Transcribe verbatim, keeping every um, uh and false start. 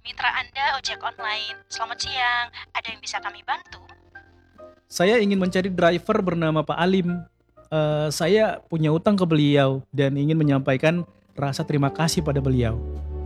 mitra Anda ojek online. Selamat siang, ada yang bisa kami bantu? Saya ingin mencari driver bernama Pak Alim. Eh, saya punya utang ke beliau dan ingin menyampaikan rasa terima kasih pada beliau.